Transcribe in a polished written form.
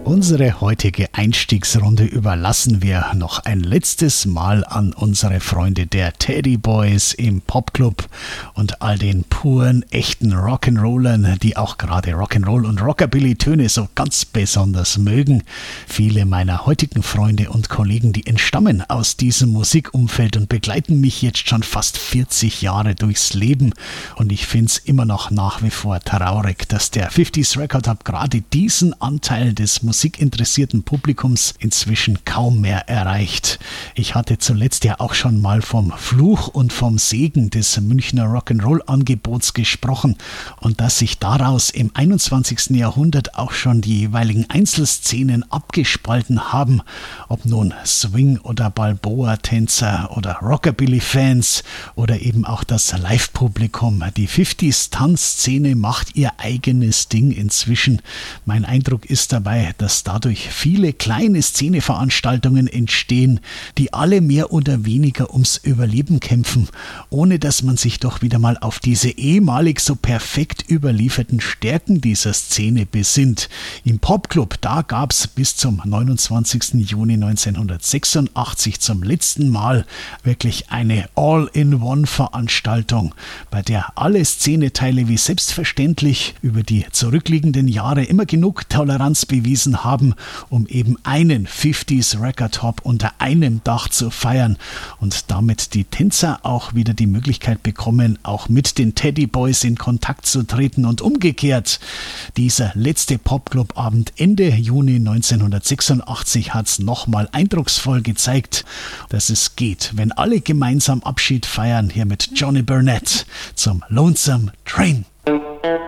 Unsere heutige Einstiegsrunde überlassen wir noch ein letztes Mal an unsere Freunde der Teddy Boys im Popclub und all den puren, echten Rock'n'Rollern, die auch gerade Rock'n'Roll und Rockabilly-Töne so ganz besonders mögen. Viele meiner heutigen Freunde und Kollegen, die entstammen aus diesem Musikumfeld und begleiten mich jetzt schon fast 40 Jahre durchs Leben. Und ich finde es immer noch nach wie vor traurig, dass der 50s Record Hub gerade diesen Anteil des musikinteressierten Publikums inzwischen kaum mehr erreicht. Ich hatte zuletzt ja auch schon mal vom Fluch und vom Segen des Münchner Rock'n'Roll-Angebots gesprochen und dass sich daraus im 21. Jahrhundert auch schon die jeweiligen Einzelszenen abgespalten haben, ob nun Swing- oder Balboa-Tänzer oder Rockabilly-Fans oder eben auch das Live-Publikum. Die 50s-Tanzszene macht ihr eigenes Ding inzwischen. Mein Eindruck ist dabei, dass dadurch viele kleine Szeneveranstaltungen entstehen, die alle mehr oder weniger ums Überleben kämpfen, ohne dass man sich doch wieder mal auf diese ehemalig so perfekt überlieferten Stärken dieser Szene besinnt. Im Popclub, da gab's bis zum 29. Juni 1986 zum letzten Mal wirklich eine All-in-One-Veranstaltung, bei der alle Szeneteile wie selbstverständlich über die zurückliegenden Jahre immer genug Toleranz bewiesen haben, um eben einen 50s Record Hop unter einem Dach zu feiern und damit die Tänzer auch wieder die Möglichkeit bekommen, auch mit den Teddy Boys in Kontakt zu treten und umgekehrt. Dieser letzte Popclub-Abend Ende Juni 1986 hat es nochmal eindrucksvoll gezeigt, dass es geht, wenn alle gemeinsam Abschied feiern, hier mit Johnny Burnett zum Lonesome Train.